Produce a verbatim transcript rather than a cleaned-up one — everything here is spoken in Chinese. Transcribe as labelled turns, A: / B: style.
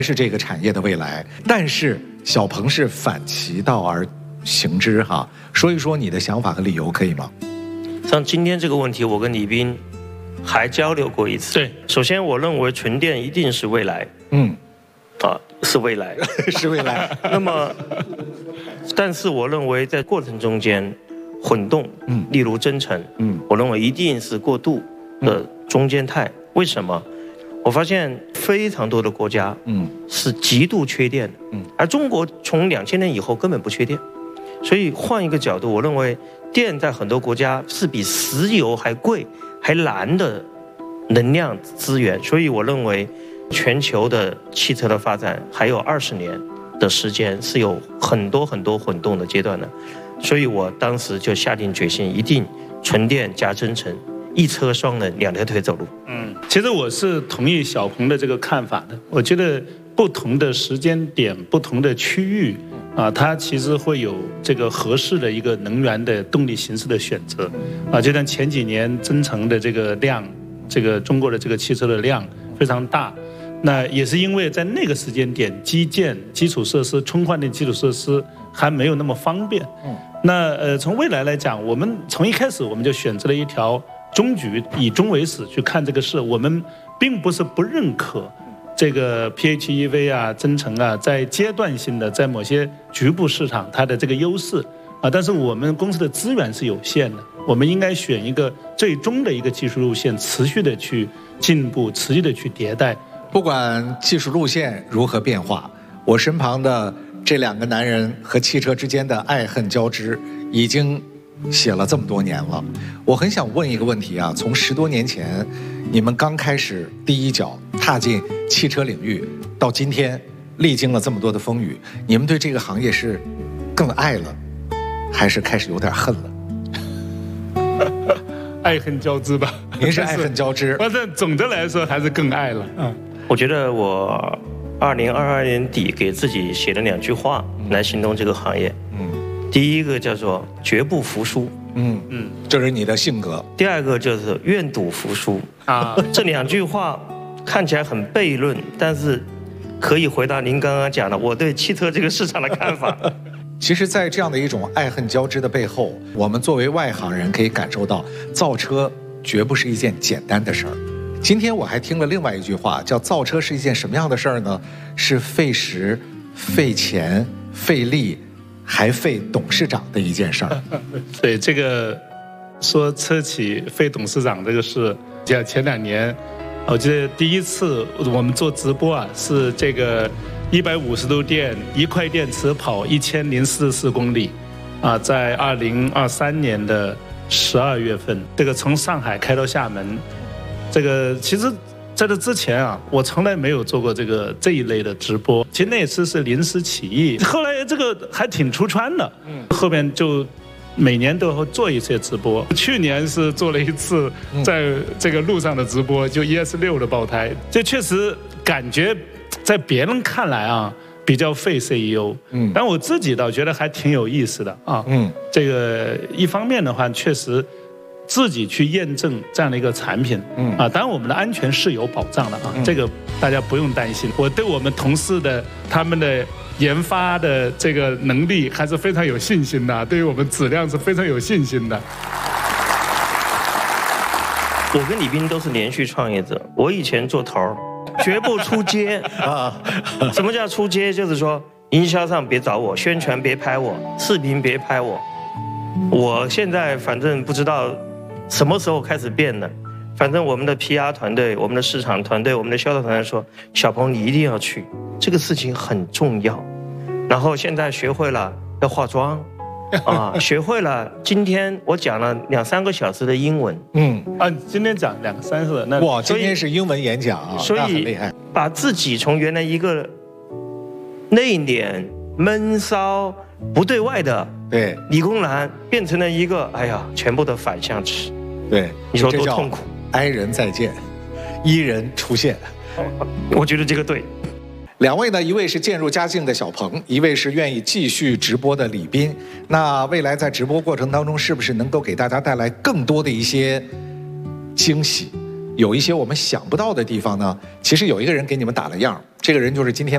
A: 是这个产业的未来。但是小鹏是反其道而行之哈，说一说你的想法和理由可以吗？
B: 像今天这个问题，我跟李斌还交流过一次。
C: 对，
B: 首先我认为纯电一定是未来。
A: 嗯，
B: 啊，是未来，
A: 是未来。
B: 那么，但是我认为在过程中间，混动，
A: 嗯，
B: 例如增程，
A: 嗯，
B: 我认为一定是过渡的中间态。为什么？我发现非常多的国家，
A: 嗯，
B: 是极度缺电的，
A: 嗯，
B: 而中国从两千年以后根本不缺电。所以换一个角度，我认为电在很多国家是比石油还贵、还难的能量资源。所以我认为，全球的汽车的发展还有二十年的时间，是有很多很多混动的阶段的。所以我当时就下定决心，一定纯电加增程，一车双人，两条腿走路。
C: 嗯，其实我是同意小鹏的这个看法的。我觉得不同的时间点、不同的区域。啊，它其实会有这个合适的一个能源的动力形式的选择，啊，就像前几年增程的这个量，这个中国的这个汽车的量非常大，那也是因为在那个时间点，基建、基础设施、充换电基础设施还没有那么方便。嗯，那呃，从未来来讲，我们从一开始我们就选择了一条中局，以终为始去看这个事，我们并不是不认可。这个 P H E V 啊，增程啊，在阶段性的在某些局部市场它的这个优势啊，但是我们公司的资源是有限的，我们应该选一个最终的一个技术路线，持续的去进步，持续的去迭代。
A: 不管技术路线如何变化，我身旁的这两个男人和汽车之间的爱恨交织，已经写了这么多年了。我很想问一个问题啊，从十多年前你们刚开始第一脚踏进汽车领域，到今天历经了这么多的风雨，你们对这个行业是更爱了，还是开始有点恨了？
C: 爱恨交织吧。
A: 您是爱恨交织，
C: 反正总的来说还是更爱了。嗯，
B: 我觉得我二零二二年底给自己写了两句话来形容这个行业。嗯，第一个叫做绝不服输。
A: 嗯嗯，这是你的性格。
B: 第二个就是愿赌服输啊。这两句话看起来很悖论，但是可以回答您刚刚讲的我对汽车这个市场的看法。
A: 其实，在这样的一种爱恨交织的背后，我们作为外行人可以感受到，造车绝不是一件简单的事儿。今天我还听了另外一句话，叫造车是一件什么样的事儿呢？是费时、费钱、费力。还费董事长的一件事儿。
C: 对，这个说车企费董事长这个事，像前两年，我记得第一次我们做直播啊，是这个一百五十度电，一块电池跑一千零四十四公里，啊，在二零二三年的十二月份，这个从上海开到厦门，这个其实。在这之前啊，我从来没有做过这个这一类的直播。其实那次是临时起意，后来这个还挺出圈的。嗯，后面就每年都会做一些直播。去年是做了一次在这个路上的直播，就 E S 六的爆胎。这确实感觉在别人看来啊比较费 C E O。嗯，但我自己倒觉得还挺有意思的啊。嗯，这个一方面的话，确实。自己去验证这样的一个产品，嗯啊，当然我们的安全是有保障的啊，嗯、这个大家不用担心。我对我们同事的他们的研发的这个能力还是非常有信心的，对于我们质量是非常有信心的。
B: 我跟李斌都是连续创业者，我以前做头儿，绝不出街啊。什么叫出街？就是说营销上别找我，宣传别拍我，视频别拍我。我现在反正不知道。什么时候开始变的？反正我们的 P R 团队、我们的市场团队、我们的销售团队说：“小鹏，你一定要去，这个事情很重要。”然后现在学会了要化妆，啊，学会了。今天我讲了两三个小时的英文。嗯
C: 啊，今天讲两个三十，那
A: 哇，今天是英文演讲啊，
B: 所以
A: 很厉害。
B: 把自己从原来一个内敛、闷骚、不对外的
A: 对
B: 理工男，变成了一个哎呀，全部的反向词。
A: 对，
B: 你说多痛苦！
A: 哀人再见，伊人出现。
B: 我觉得这个对。
A: 两位呢，一位是渐入佳境的小鹏，一位是愿意继续直播的李斌。那未来在直播过程当中，是不是能够给大家带来更多的一些惊喜？有一些我们想不到的地方呢？其实有一个人给你们打了样，这个人就是今天。